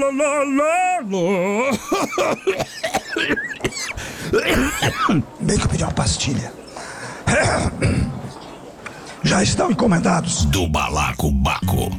Bem que eu pedi uma pastilha. Já estão encomendados. Do Balacobaco.